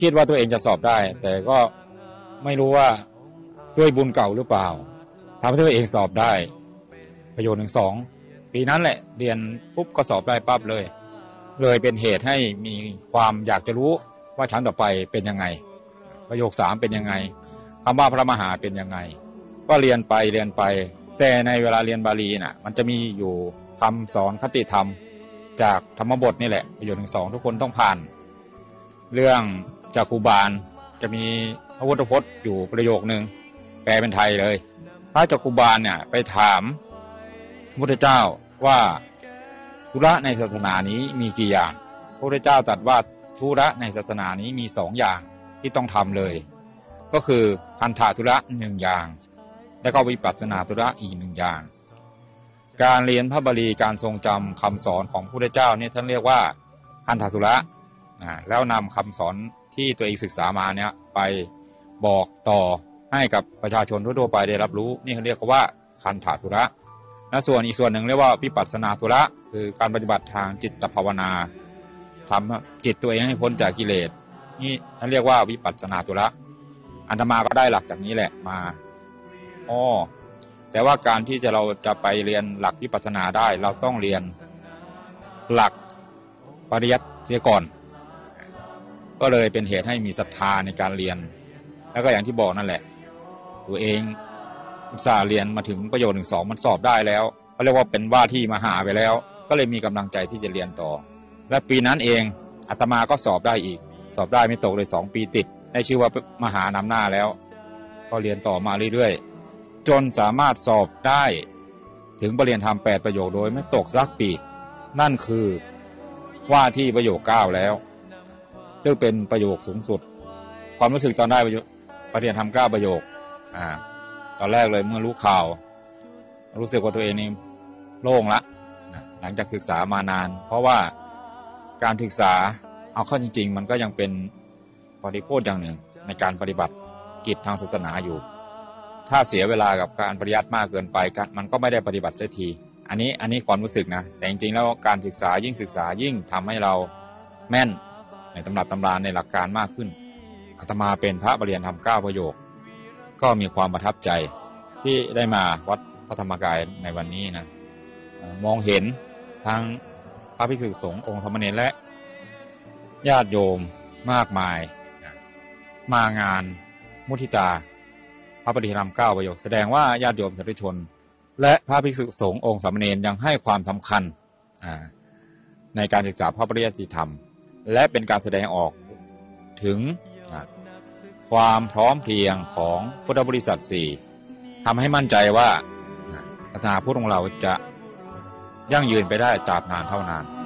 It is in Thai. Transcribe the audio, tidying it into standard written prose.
คิดว่าตัวเองจะสอบได้แต่ก็ไม่รู้ว่าด้วยบุญเก่าหรือเปล่าทำให้ตัวเองสอบได้ประโยชน์1-2ปีนั้นแหละเรียนปุ๊บก็สอบได้ปั๊บเลยเป็นเหตุให้มีความอยากจะรู้ว่าชั้นต่อไปเป็นยังไงประโยค3เป็นยังไงคำว่าพระมหาเป็นยังไงก็เรียนไปแต่ในเวลาเรียนบาลีน่ะมันจะมีอยู่คำสอนคติธรรมจากธรรมบทนี่แหละประโยชน์1-2ทุกคนต้องผ่านเรื่องจักขุบาลจะมีพระพุทธพจน์อยู่ประโยคนึงแปลเป็นไทยเลยพระจักขุบาลเนี่ยไปถามพระพุทธเจ้าว่าธุระในศาสนานี้มีกี่อย่างพระพุทธเจ้าตรัสว่าธุระในศาสนานี้มี2อย่างที่ต้องทำเลยก็คือคันธธุระ1อย่างและก็วิปัสสนาธุระอีก1อย่างการเรียนพระบาลีการทรงจำคำสอนของพระพุทธเจ้าเนี่ยท่านเรียกว่าคันธธุระแล้วนำคำสอนที่ตัวเองศึกษามาเนี่ยไปบอกต่อให้กับประชาชนทั่วไปได้รับรู้นี่เขาเรียกว่าคันธธุระและส่วนอีกส่วนหนึ่งเรียกว่าวิปัสสนาธุระคือการปฏิบัติทางจิตภาวนาทำจิตตัวเองให้พ้นจากกิเลสนี่ท่านเรียกว่าวิปัสสนาธุระอาตมาก็ได้หลักจากนี้แหละมาแต่ว่าการที่เราจะไปเรียนหลักวิปัสสนาได้เราต้องเรียนหลักปริยัติเสียก่อนก็เลยเป็นเหตุให้มีศรัทธาในการเรียนแล้วก็อย่างที่บอกนั่นแหละตัวเองอุตส่าห์เรียนมาถึงประโยชน์1-2มันสอบได้แล้วเขาเรียกว่าเป็นว่าที่มหาไปแล้วก็เลยมีกำลังใจที่จะเรียนต่อและปีนั้นเองอาตมาก็สอบได้อีกสอบได้ไม่ตกเลย2ปีติดได้ชื่อว่ามหานำหน้าแล้วก็เรียนต่อมาเรื่อยๆจนสามารถสอบได้ถึงประเรียนธรรม8ประโยคโดยไม่ตกสักปีนั่นคือว่าที่ประโยค9แล้วซึ่งเป็นประโยคสูงสุดความรู้สึกตอนได้ประเรียนธรรม9ประโยคตอนแรกเลยเมื่อรู้ข่าวรู้สึกว่าตัวเองนี่โล่งละหลังจากศึกษามานานเพราะว่าการศึกษาเอาเข้าจริงๆมันก็ยังเป็นปฏิโภคอย่างหนึ่งในการปฏิบัติกิจทางศาสนาอยู่ถ้าเสียเวลากับการปริยัติมากเกินไปมันก็ไม่ได้ปฏิบัติเสียทีอันนี้ความรู้สึกนะแต่จริงๆแล้วการศึกษายิ่งทำให้เราแม่นในตำรับตำราในหลักการมากขึ้นอาตมาเป็นพระประเรียนธรรม9ประโยคก็มีความประทับใจที่ได้มาวัดพระธรรมกายในวันนี้นะมองเห็นทั้งพระภิกษุสงฆ์องค์สามเณรและญาติโยมมากมายมางานมุทิตาพระปฏิธรรม9ประโยคแสดงว่าญาติโยมสาธุชนและพระภิกษุสงฆ์องค์สามเณรยังให้ความสำคัญในการศึกษาพระปริยัติธรรมและเป็นการแสดงออกถึงความพร้อมเพรียงของพุทธบริษัท4ทำให้มั่นใจว่าศาสนาพุทธของเราจะยั่งยืนไปได้ตราบนานเท่านาน